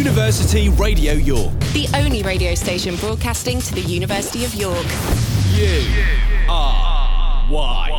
University Radio York. The only radio station broadcasting to the University of York. URY.